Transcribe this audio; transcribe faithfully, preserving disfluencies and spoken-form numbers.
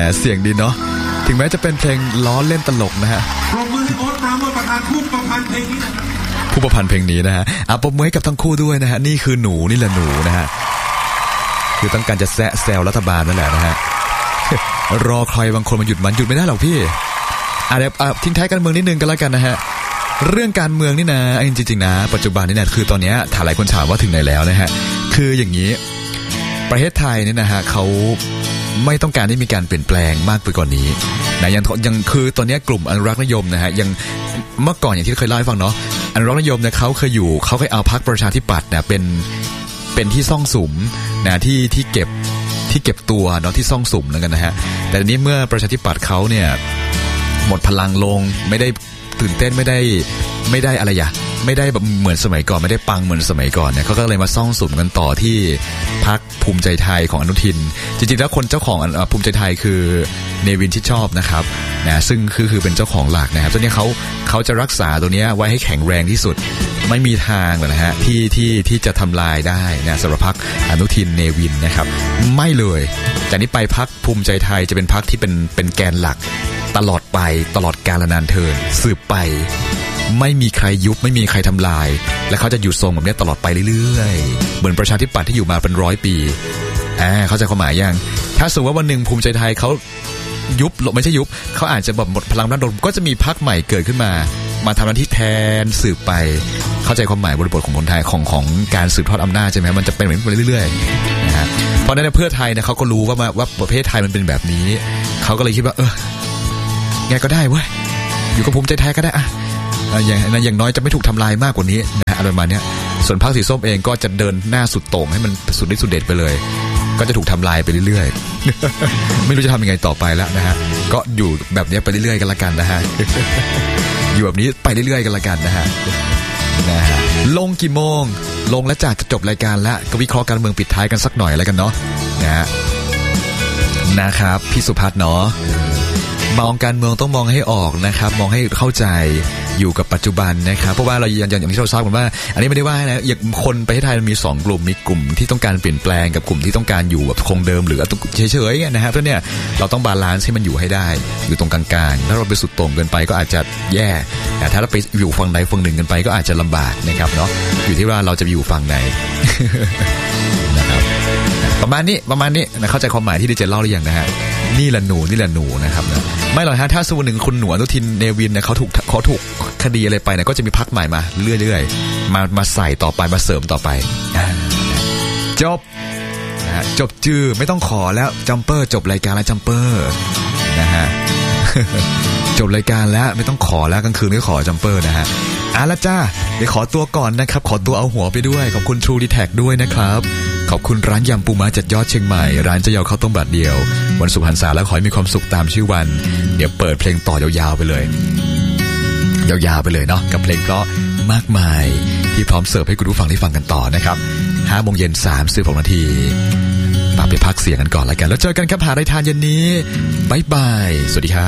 เสียงดีเนาะถึงแม้จะเป็นเพลงล้อเล่นตลกนะฮะปรบมือให้โอ๊ตปราโมชประธานผู้ประพันธ์เพลงนี้นะครับผู้ประพันธ์เพลงนี้นะฮะอ่ะปรบมือให้กับทั้งคู่ด้วยนะฮะนี่คือหนูนี่แหละหนูนะฮะคือต้องการจะแซะแซวรัฐบาลนั่นแหละนะฮะรอใครบางคนมาหยุดมันหยุดไม่ได้หรอกพี่อ่ะเดี๋ยวทิ้งท้ายการเมืองนิดนึงกันแล้วกันนะฮะเรื่องการเมืองนี่นะจริงๆนะปัจจุบันนี่นะคือตอนนี้ถามหลายคนถามว่าถึงไหนแล้วนะฮะคืออย่างนี้ประเทศไทยนี่นะฮะเขาไม่ต้องการให้มีการเปลี่ยนแปลงมากไปกว่านี้นะยังยังคือตอนนี้กลุ่มอนุรักษ์นิยมนะฮะยังเมื่อก่อนอย่างที่เคยเล่าให้ฟังเนาะอนุรักษ์นิยมเนี่ยเขาเคยอยู่เขาเคยเอาพรรคประชาธิปัตย์เนี่ยเป็นเป็นที่ซ่องสุมนะที่ที่เก็บที่เก็บตัวเนาะที่ซ่องสุมแล้วกันนะฮะแต่ทีนี้เมื่อประชาธิปัตย์เขาเนี่ยหมดพลังลงไม่ได้ตื่นเต้นไม่ได้ไม่ได้อะไรอย่างไม่ได้แบบเหมือนสมัยก่อนไม่ได้ปังเหมือนสมัยก่อนเนี่ยเขาก็เลยมาซ่องสุมกันต่อที่พรรคภูมิใจไทยของอนุทินจริงๆแล้วคนเจ้าของภูมิใจไทยคือเนวินชิดชอบนะครับนะซึ่งคือคือเป็นเจ้าของหลักนะครับตัวนี้เขาเขาจะรักษาตัวนี้ไว้ให้แข็งแรงที่สุดไม่มีทางเลยนะฮะที่ที่ที่จะทำลายได้นะสำหรับพรรคอนุทินเนวินนะครับไม่เลยจากนี้ไปพรรคภูมิใจไทยจะเป็นพรรคที่เป็นเป็นแกนหลักตลอดไปตลอดกาลนานเทินสืบไปไม่มีใครยุบไม่มีใครทำลายและเขาจะอยู่ทรงแบบนี้ตลอดไปเรื่อยๆเหมือนประชาธิปัตย์ที่อยู่มาเป็นร้อยปีอ่าเข้าใจความหมายยังถ้าสมมติว่าวันหนึ่งภูมิใจไทยเขายุบไม่ใช่ยุบเขาอาจจะแบบหมดพลังด้านลมก็จะมีพรรคใหม่เกิดขึ้นมามาทำหน้าที่แทนสืบไปเข้าใจความหมายบริบทของคนไทยของของการสืบทอดอำนาจใช่ไหมมันจะเป็นแบบนี้ไปเรื่อยๆนะฮะเพราะนั้นเพื่อไทยเนี่ยเขาก็รู้ว่าว่าประเทศไทยมันเป็นแบบนี้เขาก็เลยคิดว่าเออไงก็ได้เว้ยอยู่กับภูมิใจไทยก็ได้อะอย่างอย่างน้อยจะไม่ถูกทำลายมากกว่านี้นะอะไรประมาณนี้ส่วนพรรคสีส้มเองก็จะเดินหน้าสุดโต่งให้มันสุดฤทธิ์สุดเด็ดไปเลยก็จะถูกทำลายไปเรื่อยๆ ไม่รู้จะทำยังไงต่อไปแล้วนะฮะก็อยู่แบบนี้ไปเรื่อยๆกันละกันนะฮะ อยู่แบบนี้ไปเรื่อยๆกันละกันนะฮะนะฮะลงกี่โมงลงแล้วจากจะจบรายการแล้วก็วิเคราะห์การเมืองปิดท้ายกันสักหน่อยแล้วกันเนาะนะฮะนะครับพี่สุภัทรเนาะมองการเมืองต้องมองให้ออกนะครับมองให้เข้าใจอยู่กับปัจจุบันนะครับเพราะว่าเราอย่างอย่างที่เราทราบกันว่าอันนี้ไม่ได้ว่านะอย่างคนประเทศไทยมันมีสองกลุ่มมีกลุ่มที่ต้องการเปลี่ยนแปลงกับกลุ่มที่ต้องการอยู่แบบคงเดิมหรือเฉยๆนะฮะเพราะเนี่ยเราต้องบาลานซ์ให้มันอยู่ให้ได้อยู่ตรงกลางๆถ้าเราไปสุดโต่งเกินไปก็อาจจะแย่แต่ถ้าเราไปอยู่ฝั่งใดฝั่งหนึ่งกันไปก็อาจจะลำบากนะครับเนาะอยู่ที่ว่าเราจะอยู่ฝั่งไหน นะครับประมาณนี้ประมาณนี้นะเข้าใจความหมายที่ดิเจเล่าหรือยังนะฮะนี่แหละหนูนี่แหละหนูนะครับนะไม่หรอกฮะถ้าสมมุติหนึ่งคุณหนูอนุทินเนวินเนี่ยเขาถูกเขาถูกคดีอะไรไปเนี่ยก็จะมีพรรคใหม่มาเรื่อยๆมามาใส่ต่อไปมาเสริมต่อไปจบนะฮะจบจื้อไม่ต้องขอแล้วจัมเปอร์จบรายการแล้วจัมเปอร์นะฮะ จบรายการแล้วไม่ต้องขอแล้วกลางคืนก็ขอจัมเปอร์นะฮะอ่ะละจ้าเดี๋ยวขอตัวก่อนนะครับขอตัวเอาหัวไปด้วยขอบคุณ True ดี แท็ก ด้วยนะครับขอบคุณร้านยำปูม้าจัดยอดเชียงใหม่ร้านเจ๊ยาวข้าวต้มบาทเดียววันสุพรรณษาแล้วขอให้มีความสุขตามชื่อวันเดี๋ยวเปิดเพลงต่อยาวๆไปเลยยาวๆไปเลยเนาะกับเพลงเพราะมากมายที่พร้อมเสิร์ฟให้คุณผู้ฟังได้ฟังกันต่อนะครับห้าโมงเย็นสามสิบหกนาทีปาไปพักเสียงกันก่อนแล้วกันแล้วเจอกันครับหารายทานเย็นนี้บ๊ายบายสวัสดีครับ